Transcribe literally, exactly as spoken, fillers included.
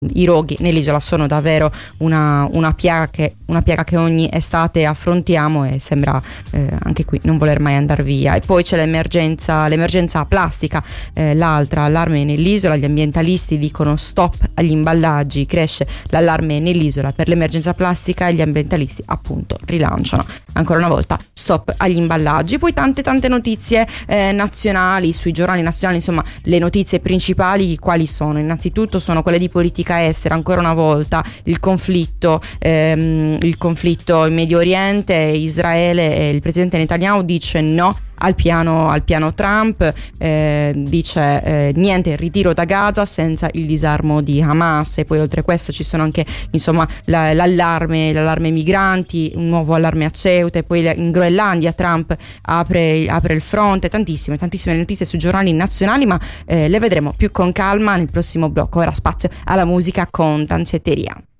i roghi nell'isola sono davvero una, una, piaga che, una piaga che ogni estate affrontiamo e sembra eh, anche qui non voler mai andare via. E poi c'è l'emergenza, l'emergenza plastica, eh, l'altra allarme nell'isola. Gli ambientalisti dicono stop agli imballaggi, cresce l'allarme nell'isola per l'emergenza plastica e gli ambientalisti appunto rilanciano ancora una volta stop agli imballaggi. Poi tante tante notizie eh, nazionali sui giornali nazionali, insomma le notizie principali quali sono? Innanzitutto sono quelle di politica estera, ancora una volta il conflitto ehm, il conflitto in Medio Oriente, Israele, e il presidente Netanyahu dice no al piano, al piano Trump, eh, dice eh, niente ritiro da Gaza senza il disarmo di Hamas. E poi oltre a questo ci sono anche insomma la, l'allarme l'allarme migranti, un nuovo allarme a Ceuta, e poi in Groenlandia Trump apre, apre il fronte. Tantissime tantissime notizie sui giornali nazionali, ma eh, le vedremo più con calma nel prossimo blocco. Ora spazio alla musica con Tanceteria.